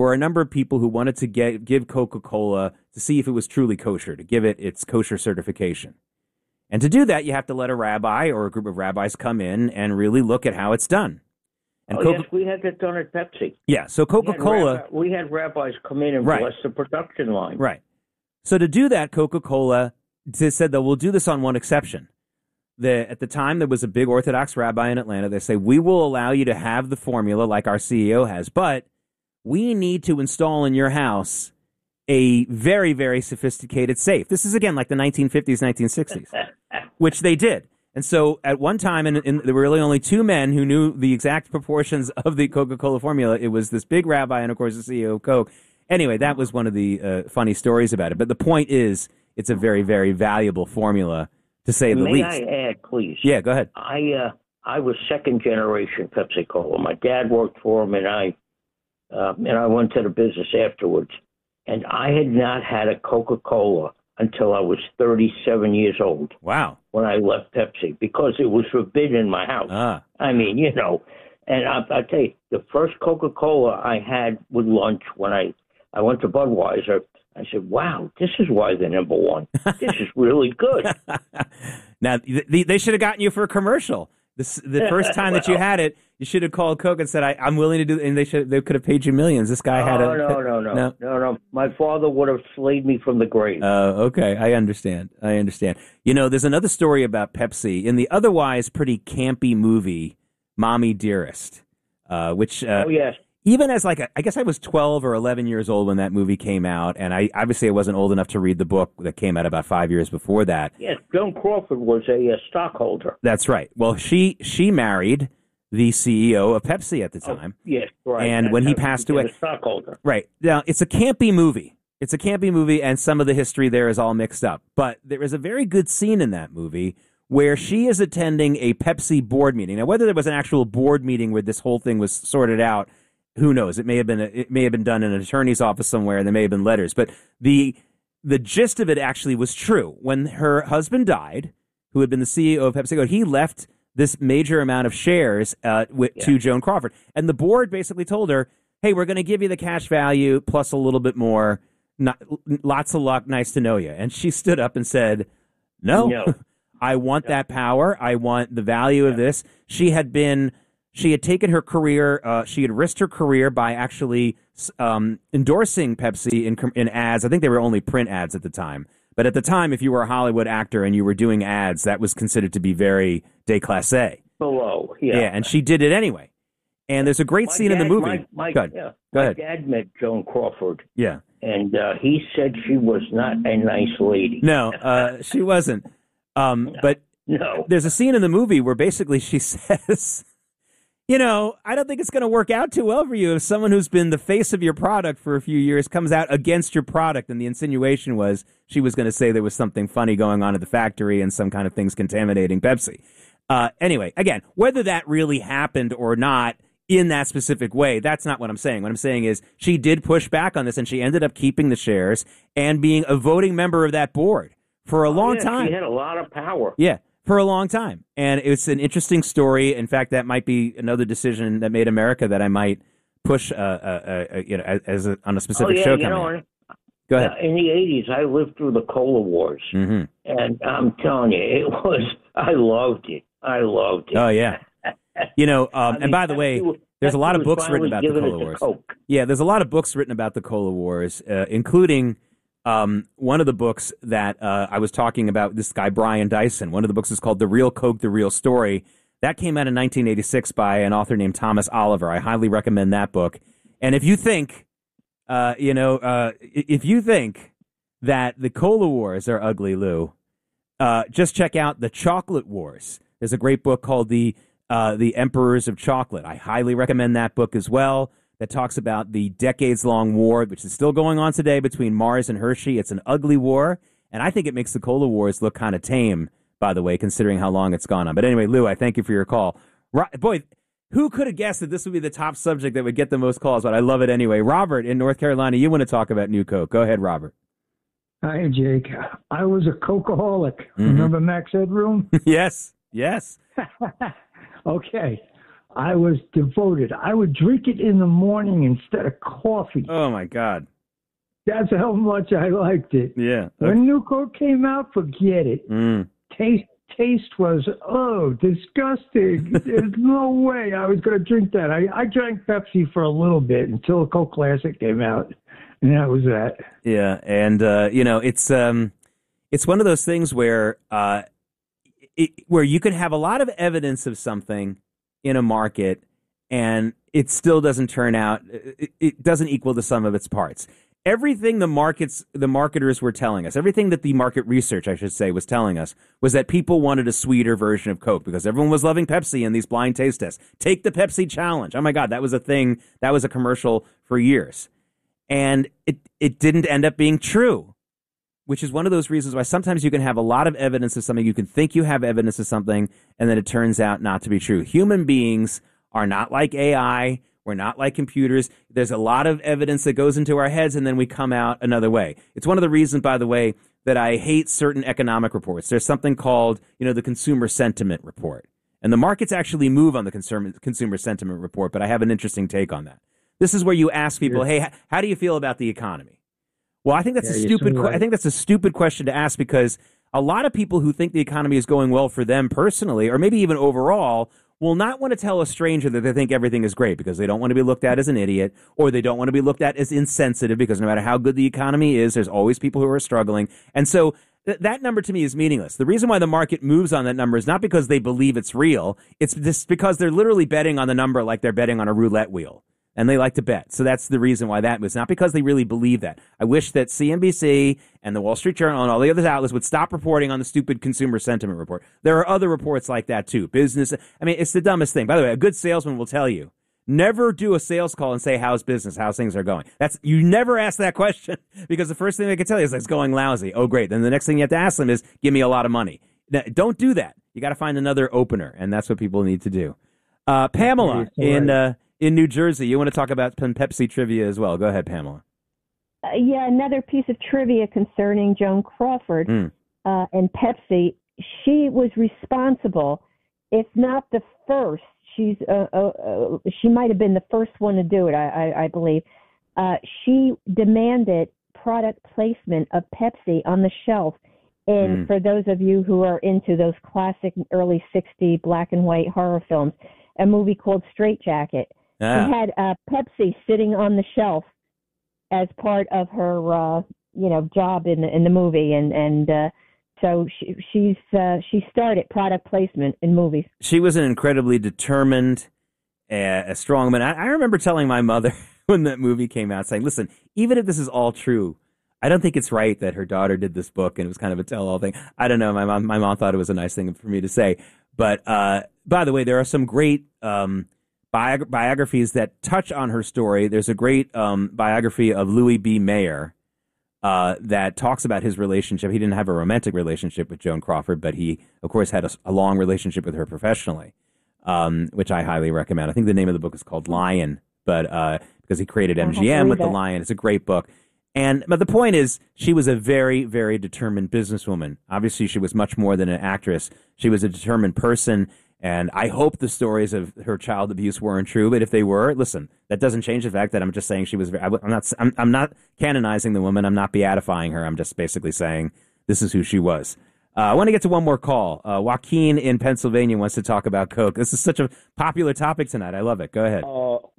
were a number of people who wanted to give Coca-Cola to see if it was truly kosher, to give it its kosher certification. And to do that, you have to let a rabbi or a group of rabbis come in and really look at how it's done. And yes, we had that done at Pepsi. Yeah, so Coca-Cola... We had rabbis come in and bless the production line. Right. So to do that, Coca-Cola said that we'll do this on one exception. At the time, there was a big Orthodox rabbi in Atlanta. They say, we will allow you to have the formula like our CEO has, but we need to install in your house a very, very sophisticated safe. This is, again, like the 1950s, 1960s, which they did. And so at one time, and there were really only two men who knew the exact proportions of the Coca-Cola formula. It was this big rabbi and, of course, the CEO of Coke. Anyway, that was one of the funny stories about it. But the point is, it's a very, very valuable formula, to say the least. May I add, please? Yeah, go ahead. I was second generation Pepsi Cola. My dad worked for him, and I went to the business afterwards. And I had not had a Coca-Cola until I was 37 years old. Wow. When I left Pepsi, because it was forbidden in my house. I mean, and I'll tell you, the first Coca-Cola I had with lunch when I went to Budweiser, I said, wow, this is why they're number one. This is really good. Now, they should have gotten you for a commercial. The first time that you had it, you should have called Coke and said, I'm willing to do it. And they could have paid you millions. This guy had a... No. My father would have slayed me from the grave. Okay. I understand. There's another story about Pepsi in the otherwise pretty campy movie, Mommy Dearest, which... yes. Even as I guess I was 12 or 11 years old when that movie came out, and I wasn't old enough to read the book that came out about 5 years before that. Yes, Joan Crawford was a stockholder. That's right. Well, she married the CEO of Pepsi at the time. Yes, right. And when he passed away, a stockholder. Right. Now, it's a campy movie. And some of the history there is all mixed up. But there is a very good scene in that movie where she is attending a Pepsi board meeting. Now, whether there was an actual board meeting where this whole thing was sorted out, who knows? It may have been done in an attorney's office somewhere, and there may have been letters. But the gist of it actually was true. When her husband died, who had been the CEO of PepsiCo, he left this major amount of shares to Joan Crawford, and the board basically told her, "Hey, we're going to give you the cash value plus a little bit more. Lots of luck. Nice to know you." And she stood up and said, "No. I want that power. I want the value of this." She had taken her career, she had risked her career by actually endorsing Pepsi in ads. I think they were only print ads at the time. But at the time, if you were a Hollywood actor and you were doing ads, that was considered to be very déclassé. Below, Yeah, and she did it anyway. And there's a great scene in the movie. Go ahead. My dad met Joan Crawford. Yeah. And he said she was not a nice lady. No, she wasn't. But there's a scene in the movie where basically she says... I don't think it's going to work out too well for you if someone who's been the face of your product for a few years comes out against your product. And the insinuation was she was going to say there was something funny going on at the factory and some kind of things contaminating Pepsi. Anyway, again, whether that really happened or not in that specific way, that's not what I'm saying. What I'm saying is she did push back on this, and she ended up keeping the shares and being a voting member of that board for a long time. She had a lot of power. Yeah. For a long time. And it's an interesting story. In fact, that might be another decision that made America that I might push on a specific show coming. Go ahead. In the 80s, I lived through the Cola Wars. Mm-hmm. And I'm telling you, I loved it. Oh, yeah. And by the way, there's a lot of books written about the Cola Wars. Coke. Yeah, there's a lot of books written about the Cola Wars, including... one of the books that I was talking about, this guy, Brian Dyson, one of the books is called The Real Coke, The Real Story. That came out in 1986 by an author named Thomas Oliver. I highly recommend that book. And if you think, that the Cola Wars are ugly, Lou, just check out The Chocolate Wars. There's a great book called The Emperors of Chocolate. I highly recommend that book as well. That talks about the decades-long war, which is still going on today, between Mars and Hershey. It's an ugly war, and I think it makes the Cola Wars look kind of tame, by the way, considering how long it's gone on. But anyway, Lou, I thank you for your call. Boy, who could have guessed that this would be the top subject that would get the most calls, but I love it anyway. Robert in North Carolina, you want to talk about New Coke. Go ahead, Robert. Hi, Jake. I was a Cokeaholic. Mm-hmm. Remember Max Headroom? Yes. Okay. I was devoted. I would drink it in the morning instead of coffee. Oh, my God. That's how much I liked it. Yeah. Okay. When New Coke came out, forget it. Taste was, disgusting. There's no way I was going to drink that. I drank Pepsi for a little bit until Coke Classic came out, and that was that. Yeah, and it's one of those things where where you can have a lot of evidence of something in a market, and it still doesn't turn out. It doesn't equal the sum of its parts. Everything the marketers were telling us, everything that the market research, I should say, was telling us, was that people wanted a sweeter version of Coke because everyone was loving Pepsi in these blind taste tests. Take the Pepsi challenge. Oh my God, that was a thing. That was a commercial for years. And it didn't end up being true, which is one of those reasons why sometimes you can have a lot of evidence of something. You can think you have evidence of something, and then it turns out not to be true. Human beings are not like AI. We're not like computers. There's a lot of evidence that goes into our heads, and then we come out another way. It's one of the reasons, by the way, that I hate certain economic reports. There's something called, the Consumer Sentiment Report. And the markets actually move on the Consumer Sentiment Report, but I have an interesting take on that. This is where you ask people, hey, how do you feel about the economy? Well, I think that's I think that's a stupid question to ask, because a lot of people who think the economy is going well for them personally, or maybe even overall, will not want to tell a stranger that they think everything is great, because they don't want to be looked at as an idiot, or they don't want to be looked at as insensitive, because no matter how good the economy is, there's always people who are struggling. And so that number to me is meaningless. The reason why the market moves on that number is not because they believe it's real. It's just because they're literally betting on the number like they're betting on a roulette wheel. And they like to bet. So that's the reason why that was, not because they really believe that. I wish that CNBC and the Wall Street Journal and all the other outlets would stop reporting on the stupid Consumer Sentiment Report. There are other reports like that too. Business, it's the dumbest thing. By the way, a good salesman will tell you, never do a sales call and say, how's business, how's things are going. You never ask that question, because the first thing they can tell you is it's going lousy. Oh, great. Then the next thing you have to ask them is, give me a lot of money. Now, don't do that. You got to find another opener, and that's what people need to do. Pamela in New Jersey, you want to talk about Pepsi trivia as well. Go ahead, Pamela. Another piece of trivia concerning Joan Crawford and Pepsi. She was responsible, if not the first. She might have been the first one to do it, I believe. She demanded product placement of Pepsi on the shelf. And for those of you who are into those classic early 60s black and white horror films, a movie called Straight Jacket. She had Pepsi sitting on the shelf as part of her, job in the movie, and so she started product placement in movies. She was an incredibly determined, a strong woman. I remember telling my mother when that movie came out, saying, "Listen, even if this is all true, I don't think it's right that her daughter did this book, and it was kind of a tell-all thing." I don't know. My mom thought it was a nice thing for me to say. But by the way, there are some great biographies that touch on her story. There's a great biography of Louis B. Mayer that talks about his relationship. He didn't have a romantic relationship with Joan Crawford, but he, of course, had a long relationship with her professionally, which I highly recommend. I think the name of the book is called Lion, but because he created MGM with the Lion. It's a great book. But the point is, she was a very, very determined businesswoman. Obviously, she was much more than an actress. She was a determined person. And I hope the stories of her child abuse weren't true, but if they were, listen, that doesn't change the fact that I'm just saying she was. I'm not canonizing the woman. I'm not beatifying her. I'm just basically saying this is who she was. I want to get to one more call. Joaquin in Pennsylvania wants to talk about Coke. This is such a popular topic tonight. I love it. Go ahead.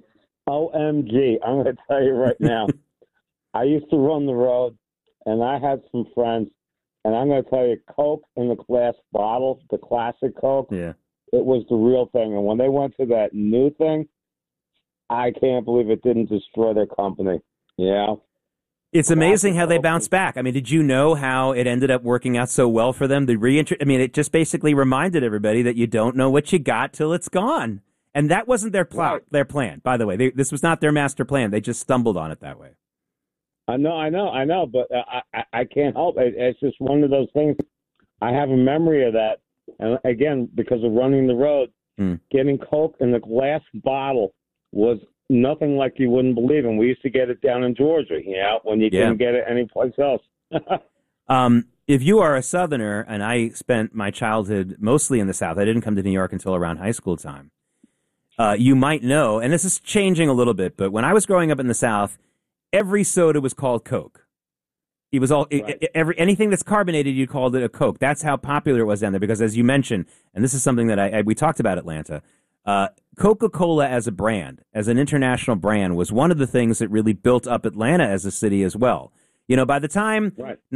OMG! I'm going to tell you right now. I used to run the road, and I had some friends, and I'm going to tell you, Coke in the glass bottle, the classic Coke. Yeah. It was the real thing. And when they went to that new thing, I can't believe it didn't destroy their company. Yeah. It's amazing how they bounce back. I mean, did you know how it ended up working out so well for them? It just basically reminded everybody that you don't know what you got till it's gone. And that wasn't their plan, by the way. This was not their master plan. They just stumbled on it that way. I know, but I can't help it. It's just one of those things. I have a memory of that. And again, because of running the road, getting Coke in the glass bottle was nothing like you wouldn't believe. And we used to get it down in Georgia, when you couldn't get it anyplace else. If you are a Southerner, and I spent my childhood mostly in the South, I didn't come to New York until around high school time. you might know, and this is changing a little bit, but when I was growing up in the South, every soda was called Coke. It was all anything that's carbonated, you called it a Coke. That's how popular it was down there. Because as you mentioned, and this is something that we talked about Atlanta, Coca-Cola as a brand, as an international brand, was one of the things that really built up Atlanta as a city as well. You know, by the time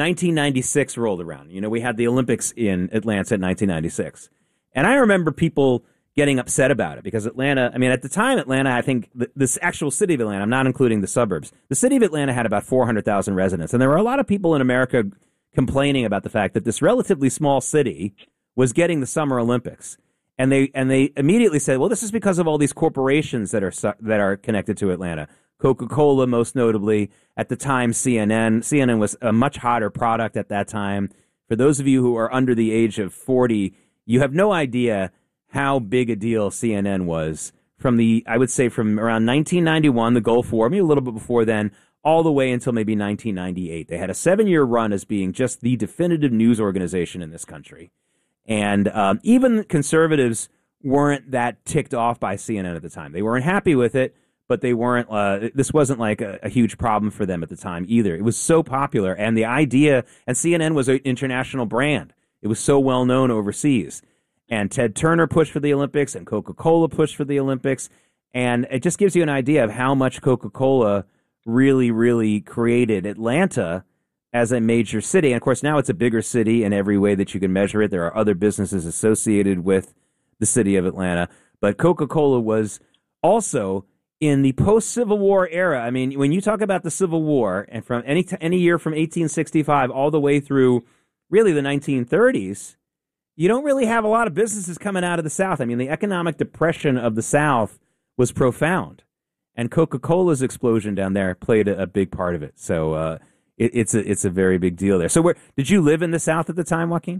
1996 rolled around, you know, we had the Olympics in Atlanta in 1996, and I remember people getting upset about it because Atlanta, I mean, at the time, Atlanta, I think this actual city of Atlanta, I'm not including the suburbs, the city of Atlanta had about 400,000 residents. And there were a lot of people in America complaining about the fact that this relatively small city was getting the Summer Olympics. And they immediately said, well, this is because of all these corporations that are connected to Atlanta. Coca-Cola, most notably, at the time, CNN. CNN was a much hotter product at that time. For those of you who are under the age of 40, you have no idea how big a deal CNN was from I would say from around 1991, the Gulf War, maybe a little bit before then, all the way until maybe 1998. They had a 7-year run as being just the definitive news organization in this country. And even conservatives weren't that ticked off by CNN at the time. They weren't happy with it, but they weren't, this wasn't like a huge problem for them at the time either. It was so popular. And the idea, and CNN was an international brand. It was so well known overseas. And Ted Turner pushed for the Olympics, and Coca-Cola pushed for the Olympics. And it just gives you an idea of how much Coca-Cola really, really created Atlanta as a major city. And, of course, now it's a bigger city in every way that you can measure it. There are other businesses associated with the city of Atlanta. But Coca-Cola was also in the post-Civil War era. I mean, when you talk about the Civil War, and from any year from 1865 all the way through really the 1930s, you don't really have a lot of businesses coming out of the South. I mean, the economic depression of the South was profound, and Coca-Cola's explosion down there played a big part of it. So it's a very big deal there. So did you live in the South at the time, Joaquin?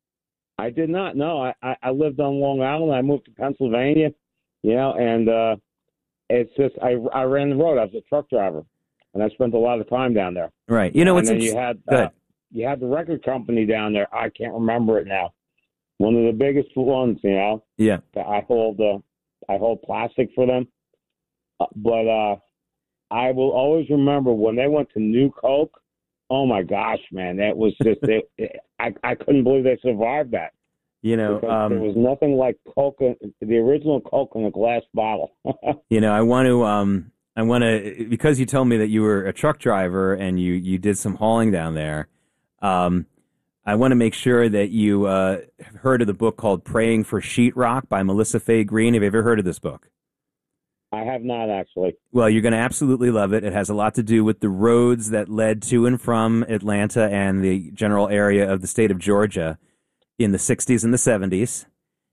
I did not. No, I lived on Long Island. I moved to Pennsylvania, you know, and it's just I ran the road. I was a truck driver, and I spent a lot of time down there. Right. You know, and then you had the record company down there. I can't remember it now. One of the biggest ones, you know. Yeah. I hold plastic for them, but I will always remember when they went to New Coke. Oh my gosh, man, that was just I couldn't believe they survived that. You know, there was nothing like Coke, the original Coke in a glass bottle. You know, I want to because you told me that you were a truck driver and you did some hauling down there. I want to make sure that you have heard of the book called Praying for Sheetrock by Melissa Fay Green. Have you ever heard of this book? I have not, actually. Well, you're going to absolutely love it. It has a lot to do with the roads that led to and from Atlanta and the general area of the state of Georgia in the 60s and the 70s.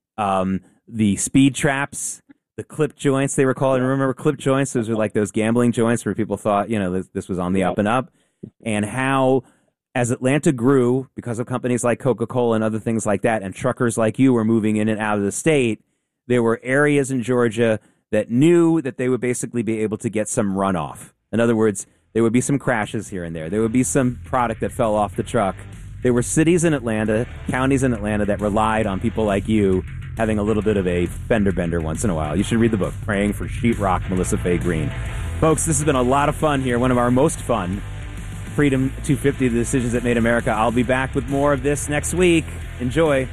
The speed traps, the clip joints, they were called. Remember clip joints? Those were like those gambling joints where people thought, you know, this was on the up and up. And how, as Atlanta grew, because of companies like Coca-Cola and other things like that, and truckers like you were moving in and out of the state, there were areas in Georgia that knew that they would basically be able to get some runoff. In other words, there would be some crashes here and there. There would be some product that fell off the truck. There were cities in Atlanta, counties in Atlanta that relied on people like you having a little bit of a fender bender once in a while. You should read the book, Praying for Sheetrock, Melissa Fay Green. Folks, this has been a lot of fun here, one of our most fun. Freedom 250, the decisions that made America. I'll be back with more of this next week. Enjoy.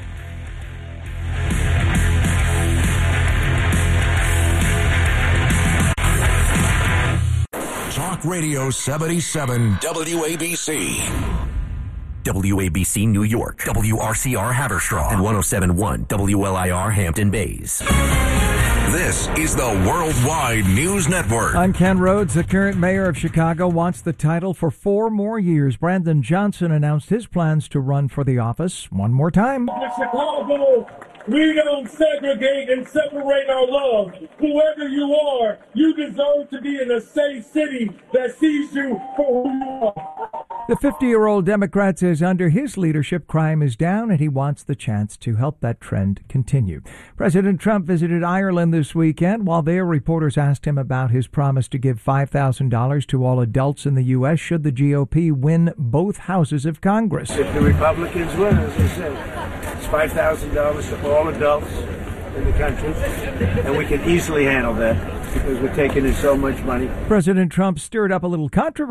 Talk Radio 77 WABC. WABC New York, WRCR Haverstraw, and 107.1 WLIR Hampton Bays. This is the Worldwide News Network. I'm Ken Rhodes. The current mayor of Chicago wants the title for 4 more years. Brandon Johnson announced his plans to run for the office one more time. Chicago, we don't segregate and separate our love. Whoever you are, you deserve to be in a safe city that sees you for who you are. The 50-year-old Democrat says under his leadership, crime is down, and he wants the chance to help that trend continue. President Trump visited Ireland this weekend. While there, reporters asked him about his promise to give $5,000 to all adults in the U.S. should the GOP win both houses of Congress. If the Republicans win, as I said, it's $5,000 to all adults in the country, and we can easily handle that because we're taking in so much money. President Trump stirred up a little controversy